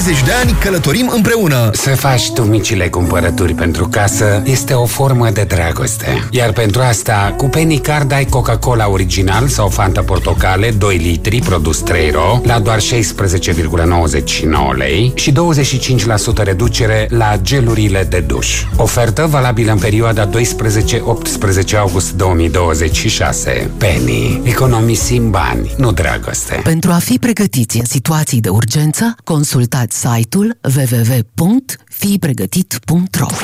30 de ani călătorim împreună. Să faci tu micile cumpărături pentru casă este o formă de dragoste. Iar pentru asta, cu Penny Card ai Coca-Cola original sau Fanta Portocale 2 litri, produs 3 RO, la doar 16,99 lei și 25% reducere la gelurile de duș. Ofertă valabilă în perioada 12-18 august 2026. Penny. Economisim bani, nu dragoste. Pentru a fi pregătiți în situații de urgență, consultați site-ul www.fipregătit.ro.